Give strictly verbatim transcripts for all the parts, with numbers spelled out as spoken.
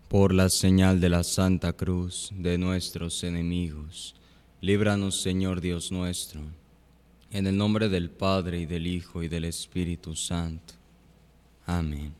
Por la señal de la Santa Cruz de nuestros enemigos, líbranos, Señor Dios nuestro, en el nombre del Padre, y del Hijo, y del Espíritu Santo. Amén.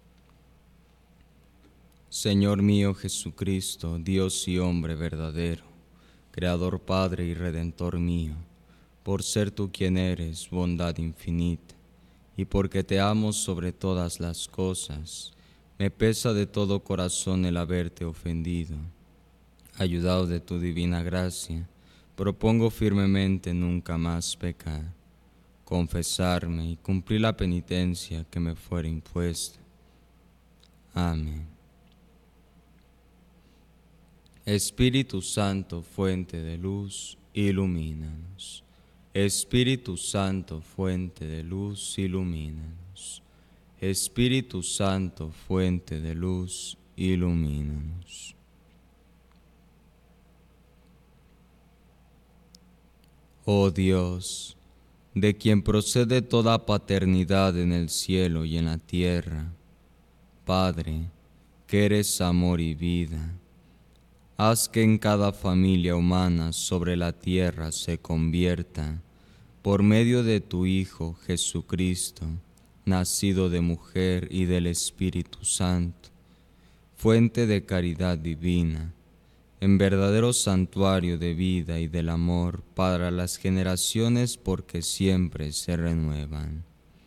Señor mío Jesucristo, Dios y hombre verdadero, Creador, Padre y Redentor mío, por ser tú quien eres, bondad infinita, y porque te amo sobre todas las cosas, me pesa de todo corazón el haberte ofendido. Ayudado de tu divina gracia, propongo firmemente nunca más pecar, confesarme y cumplir la penitencia que me fuera impuesta. Amén. Espíritu Santo, fuente de luz, ilumínanos. Espíritu Santo, fuente de luz, ilumínanos. Espíritu Santo, fuente de luz, ilumínanos. Oh Dios, de quien procede toda paternidad en el cielo y en la tierra, Padre, que eres amor y vida, haz que en cada familia humana sobre la tierra se convierta, por medio de tu Hijo Jesucristo, nacido de mujer y del Espíritu Santo, fuente de caridad divina, en verdadero santuario de vida y del amor para las generaciones porque siempre se renuevan.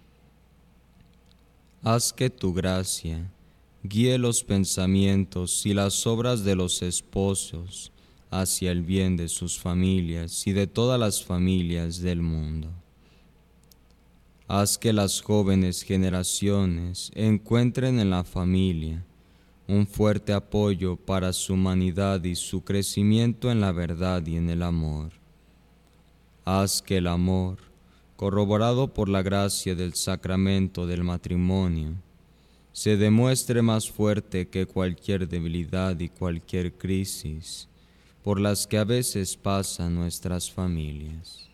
Haz que tu gracia guíe los pensamientos y las obras de los esposos hacia el bien de sus familias y de todas las familias del mundo. Haz que las jóvenes generaciones encuentren en la familia un fuerte apoyo para su humanidad y su crecimiento en la verdad y en el amor. Haz que el amor, corroborado por la gracia del sacramento del matrimonio, se demuestre más fuerte que cualquier debilidad y cualquier crisis por las que a veces pasan nuestras familias.